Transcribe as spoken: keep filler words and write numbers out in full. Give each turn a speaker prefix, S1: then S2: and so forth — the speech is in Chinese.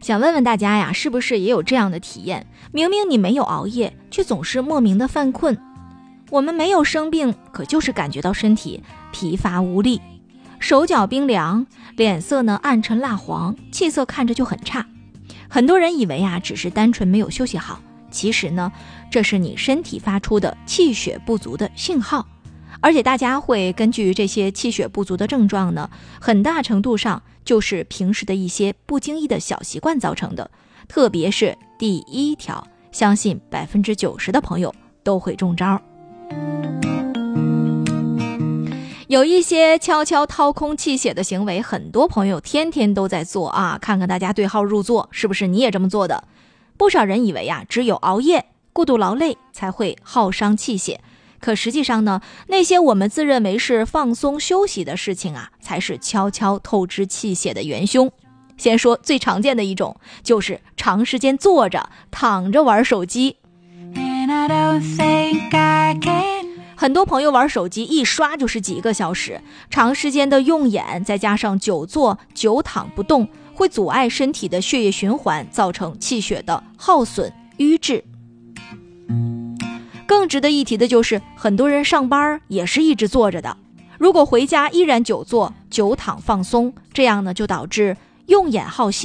S1: 想问问大家呀，是不是也有这样的体验？明明你没有熬夜，却总是莫名的犯困。我们没有生病，可就是感觉到身体疲乏无力，手脚冰凉，脸色呢暗沉蜡黄，气色看着就很差。很多人以为啊，只是单纯没有休息好，其实呢，这是你身体发出的气血不足的信号。而且大家会根据这些气血不足的症状呢，很大程度上就是平时的一些不经意的小习惯造成的。特别是第一条，相信百分之九十的朋友都会中招。有一些悄悄掏空气血的行为，很多朋友天天都在做啊，看看大家对号入座，是不是你也这么做的？不少人以为啊，只有熬夜、过度劳累才会耗伤气血。可实际上呢，那些我们自认为是放松休息的事情啊，才是悄悄透支气血的元凶。先说最常见的一种，就是长时间坐着、躺着玩手机。很多朋友玩手机一刷就是几个小时，长时间的用眼，再加上久坐、久躺不动，会阻碍身体的血液循环，造成气血的耗损、瘀滞。更值得一提的就是，很多人上班也是一直坐着的，如果回家依然久坐、久躺放松，这样呢就导致用眼耗血，